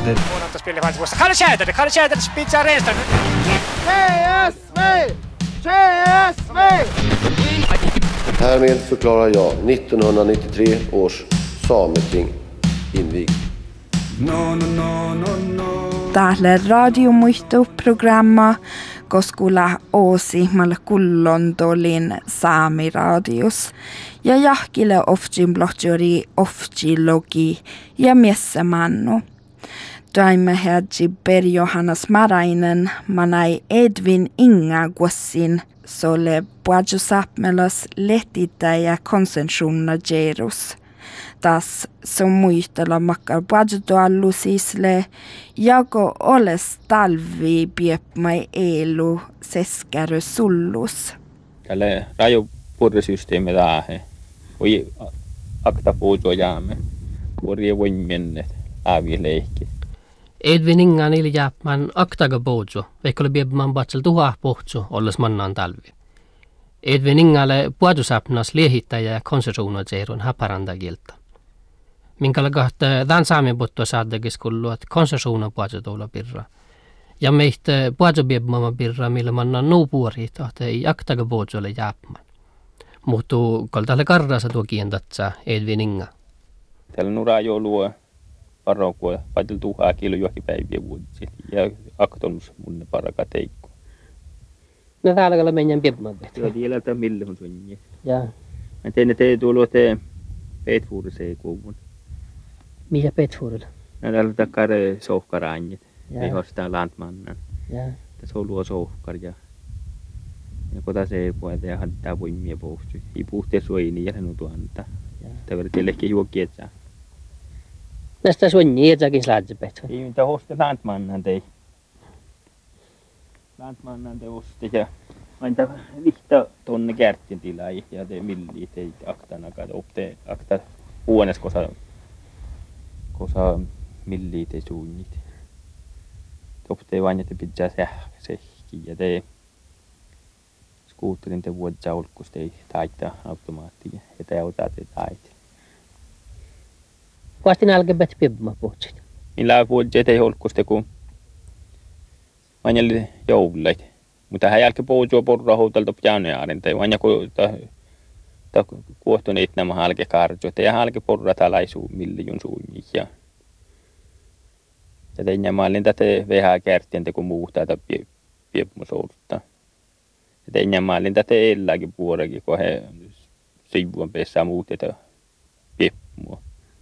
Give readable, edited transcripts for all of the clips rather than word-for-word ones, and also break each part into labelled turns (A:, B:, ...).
A: Det.
B: Kalle Tjäder spitsar resten.
C: TSV! TSV!
D: Härmed förklarar jag 1993 års Sameting invigd.
E: Täällä radiomuistoprogramma koskula oosihmalla kullondolin saamiradius ja jahkille ofjin blotjori ofjilogi ja miessämannu. Daimme hedji Berjohannas Marainen manai Edvin Inga Guassin sole puajusapmelas letitä ja konsensuunna jerus. Tas som muistella makkar puajutuallusisle jako oles talvi piepmai elu seskärö sullus.
F: Tälle rajopurresysteemi tähän. Voi akta puutua jäämme. Korje voi mennä äävileikki.
G: Edvin Ingan ili jääpmän aktaga puutua, vaikka oli piepmän patsel tuhaa puhtsu olles mannaan talvi. Edvin Ingalle puajusapnas liehittäjä ja konsensuunajeerun haparandagilta. Minkällä kahta tämän saamen puuttua saadakis kulluat konsensuuna puajutulla pirra. Ja meistä puajubiebmama pirra, millä mannaan nuu puorit, että ei aktaga puutulle jääpmän. Muuttuu koltalle karrasa tuo kientatsa Edvin Inga.
F: Täällä nuraa jo luo parokua, paitella tuhaa kilo johonkin päiviä vuodessa. Ja aktolmus mun paraka teikko.
G: No täällä kyllä mennään piebmään tehty.
F: Joo, tiedältä mille on sunnje.
G: Jaa.
F: Mä tein, että ei tullut petfuuriseen kuuvun.
G: Mikä petfuurilla?
F: No täällä takkare sohkaraanjit. Ei hostaa lantmannan.
G: Jaa.
F: Tässä on luo sohkar ja kota se puolta ja haddaa voimia pohtu. Ei puhte suojini ja sen tuanta. Tämä verran ehkä juokietsää.
G: Näistä sunnyi etsäkin slaadzipet.
F: Ei mitä hosta lantmannan tei. Lantmannan te osti ja aina vihta tonne kärttin tilaa ja te milli tei aktanakaan opte akta huones kosa milli te suunnit. Opte vain että pitää sähkösehki ja te skuutterin te vuodessa olkus te taittaa automaattia ja te autaa te taite.
G: Kuasti nälkebet piebma puhutsit?
F: Millä vuodessa te olkus te kun vain joulait. Mutta hän jälkeen puhuttua porra houtalta pianojaaren tai vain joku kuohtuneet nämä halke karjo. Te halke porra talaisuu millijun suunni ja tein jämallin tätä vähän kärtien te kun muuta tätä piepmusoulutta. Tein jämallin tätä elläkin puolekin kun he sivuun pesää muuta tätä piepmua.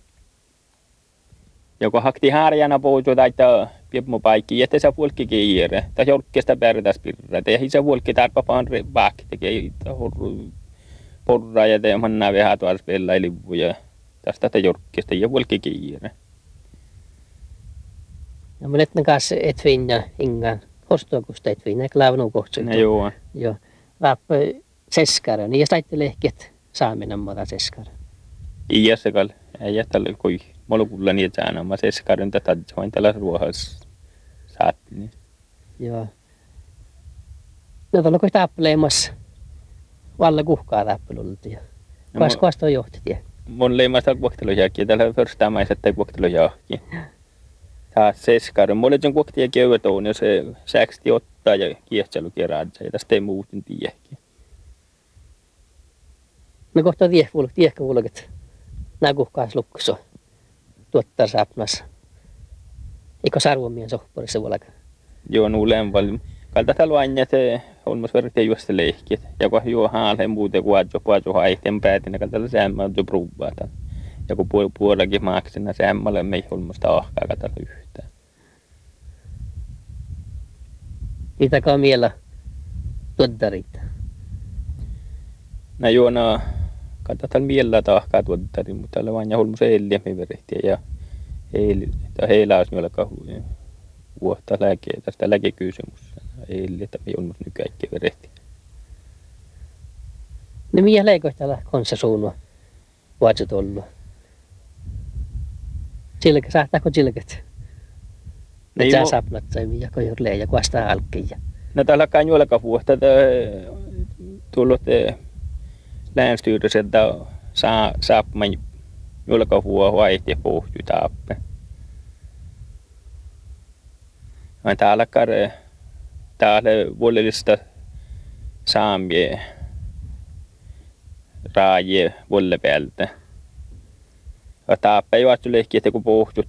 F: Joko hakti härjänä puhuttua taittaa piepmupaikki, että se vuolki kiire. Tai jolkesta pärjätäs pirra. Te se vuolki tarpa paan baak tekee porra ja te mannaa vähän tuossa pellä livuja. Tästä te jolkesta ja vuolki kiire.
G: No men etnen kanssa et finna Ingan hostoakusta et finna klaavnu kohtsun.
F: No joo.
G: Joo. Vaappa seskara, niin ja saitte lehket saaminen muuta seskara.
F: Iässäkal, ei jättällä kui. Mulla kuulla niitä aina, mä seskarin tätä vain tällä ruohassa saattiin.
G: Joo. No tuolla kun tappeleemassa valla kuhkaa tappelulta ja kuasta on johti.
F: Mun leimasta kuoktelujahki, tällä förstämäiset tai kuoktelujahki. Taas seskarin. Mulla on kuoktia köyvätoon, jos se säksti ottaa ja kiehtselu kerädsä, ja tästä ei muuten tiehki.
G: No kohta tiehkävuolket. Nää kuhkaas lukkuso. Tuottaa saapnas. Eikö sarvomien sohporissa vuolakaan?
F: Joo, nuuleen paljon. Kalta luonja te olmas verran juosta leikki. Ja kun juo haaleen muuten kuadjo haihteen päätin, kalta säämmä on jo pruvaata. Ja kun puolellakin maaksena säämmälle me ei olmas tahkaa katella yhtään.
G: Itäkää miellä tuottarit?
F: No joo, katsotaan miellä tahkaa tuottari, mutta täällä vain olmas eiliä me verehtiä ja heilaus jollakaan vuotta lääkeä, tästä lääkekysymys. Eiliä, että me olmas nyt kaikki verehtiä.
G: No mihin leikoit täällä konsensuunua vuodet ollut? Saataako silket? Ne sä sapnat tai mihin kohjurlee ja kuasta alkkia.
F: No täällä kai jollakaan vuotta tullut läänstyyriseltä saapman jollakaan vuotta vaihti ja pohjui taappe. Mä täällä vuolellista saamie raaje vuolle päältä. Ja taappa ei vaattu leikkiä kun puhtut.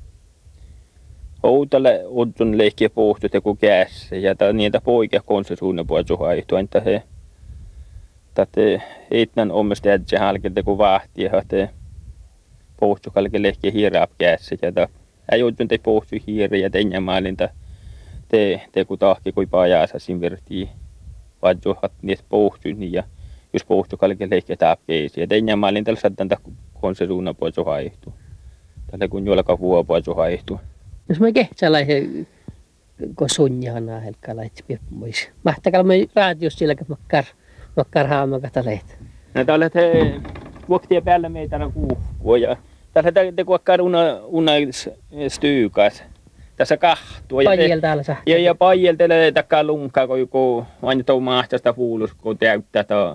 F: Outalle ottun leikkiä puhtut kun kässä. Ja niitä poikia konsensuunnan puolta haihtua. Entä he tätä eitnän omista jätsä halkelta kun vahti. Ja he puhtut kalke leikkiä hiiraap kässä. Ja ei ottun te puhtut hiira ja tein maalinta. Te kun tahki kui pajaasa sinvertii. Vaattuhat niistä puhtut ja jos puhuttu kalke leikkiä taapkeisi. Ja tein maalin tällä saattaa konsensuunnan puolta haihtua. Tällä kun juolaka vuo puolta haihtua.
G: Jos me kehtsalaisen kun sunjahanaa helkkaa laitsi pieppumois. Mahtakalla me raadiossa sillä kun makkar haamakata leitä.
F: No tällä te vuoktia päällä meitä on kuukkua ja tällä te kuokkar una styykas. Tässä kahtua.
G: Pajel täällä sähkää.
F: Ja pajel teille takaa lunkaa kun aina tuo mahtasta fuulus kun täyttää tuo.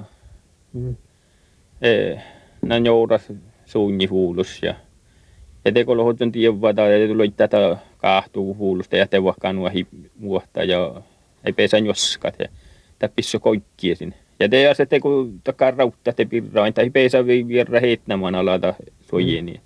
F: Nän joudas suunni fuulus ja te kun lohotun tievata ja tuli tätä kahtua fuulusta ja te vaikka nuo muohta ja ei pesä joskat ja tää pissu koikkia sinne. Ja te asette kun takaa rauttaa te pirrain tai pesä virra heittämään alata suojeni.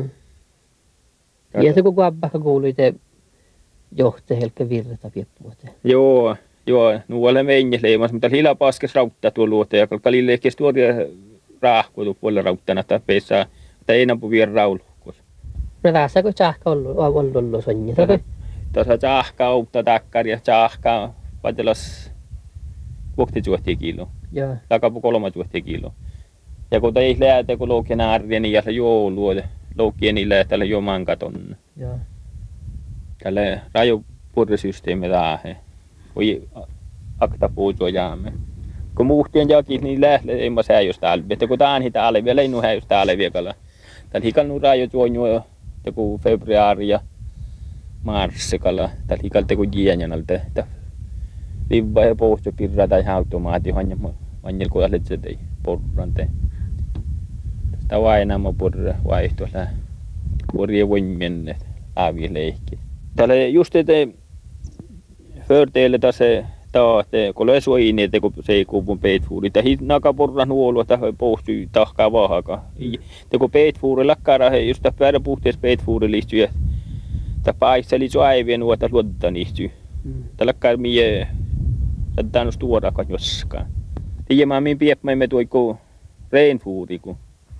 G: Ja se koko abbakka kuului te johte helkkä virrata pieppuote.
F: Joo, nuolle meinjes leimas, mutta hila paskes rauttaa tuo luote ja kalkalle ehkä stuoria raahkuutu puolella rauttana tai pesää tai ei napu vielä raulukkuus.
G: No tässä kun sähkö on sonja.
F: Tuossa sähkö auttaa takkari ja sähkö vatelas vuokti 20 kilo.
G: Joo.
F: Lakapu 30 kilo. Ja kun ei lähte kun loukien arvia niin jäsä jouluote. Loukien niin lähtee jo mankaton.
G: Joo.
F: Tälle rajopurrisysteemi tähän. Voi akta puutua jäämme. Kun muhtien jakit niin lähtee ei mä säijöstä alvi. Että kun tämän hitä alvi, ei nu häijöstä alviakalla. Tällä hikalla rajo tuonut teku februari ja marssikalla. Tällä hikalla teku jienjanalta. Livva ja puhustu pirra tai automaati vanjel kun aletse tei porrante. Tästä vainama porra vaihtoilla. Porja voimien aavi leikki. Tällä just te förteelle tässä taate kun le suini te kun se kuupun peitfuuri ta hinaka porra nuolua ta puhtu tahkaa vahaka. Te kun peitfuuri lakkara he just päällä puhtees peitfuuri listyy. Ta paiseli suaivien nuota luotta niistyy. Tällä kai mie saattaa tuoda joskaan. Tiedämään min piepmäimme tuoiko reinfuuri kun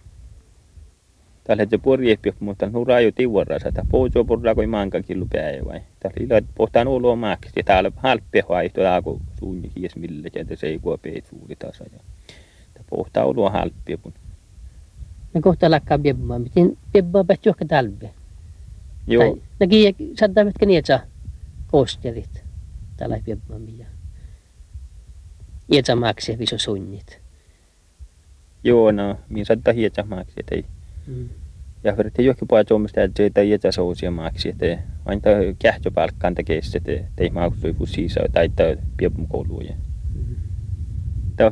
F: tällä se porjeeppi, mutta nuraa jo tiuvarassa. Tämä pojo porraa kuin manka killu päivä. Täällä ilo pohtaan oloa maksi. Ja täällä halppia vaihtoa, kun suunni kies mille. Ja se ei kuva peitfuuri tasa. Tämä pohtaan oloa halppia.
G: Ja kohta lakkaa pieppumaan. Miten pieppumaan päästä johonkin talveen?
F: Joo.
G: Näki saattaa mitkä niitä kosterit. Täällä ei pieppumaan millään. Ietsä maksi ja viso sunnit.
F: Joo, no. Minä saattaa hietsä maksi. Ja verran johonkin puolella Suomesta, että se ei jätä sousia maaksi, että aina kähtöpalkkaan tekee se, että ei maksoi fussiisa tai piepun kouluja. Tämä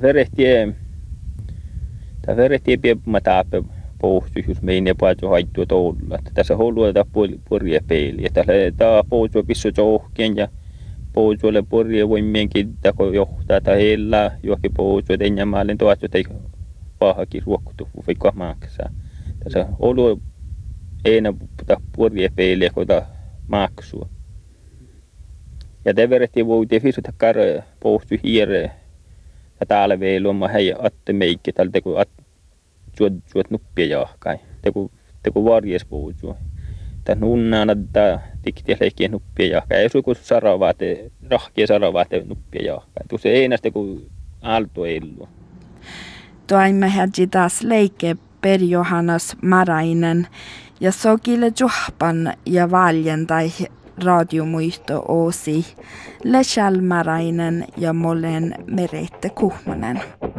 F: verrehtii piepuma taappe pohtu, jos meidän puolella haittua toulla. Tässä haluaa porja peiliä. Tämä pohtu pissu johonkin ja pohtuille porja voimienkin johtaa tai heillä johonkin pohtu, että ennen maalin tuossa ei pahakin ruokkutu, vaikka maksaa. Tässä olu ei puhuta porja peiliä, kun maksua. Ja te verrettiin voitiin fisuta karja pohtu hiire. Ja täällä vielä on hei atte meikki, täällä teku juot nuppia jahkai. Teku varjes puhuttua. Tää nunnaan että tiktiä leikkien nuppia jahkai. Ja suiku saravaate, rahkia saravaate nuppia jahkai. Tuossa ei näistä teku aalto eilu.
E: Toimme hädji taas leike Per Johannes Marainen ja sokille juhpan ja valjentai radiomuisto Oosi, Lechal Marainen ja Molen Merette Kuhmonen.